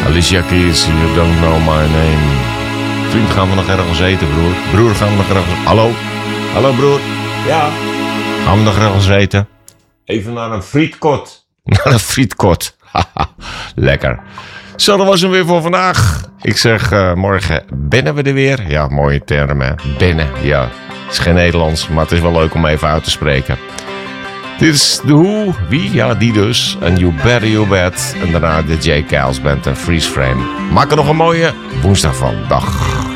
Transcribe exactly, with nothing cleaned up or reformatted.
Alicia Keys, You Don't Know My Name. Vriend, gaan we nog ergens eten, broer? Broer, gaan we nog ergens... Hallo? Hallo, broer? Ja? Gaan we nog ergens eten? Even naar een frietkot. Naar een frietkot. Lekker. Zo, dat was hem weer voor vandaag. Ik zeg, uh, morgen binnen we er weer. Ja, mooie term, hè. Binnen, ja. Het is geen Nederlands, maar het is wel leuk om even uit te spreken. Dit is de Who, wie? Ja, die dus. En You Better You Bet. En daarna de J. Kyles Band en Freeze Frame. Maak er nog een mooie woensdag van. Dag.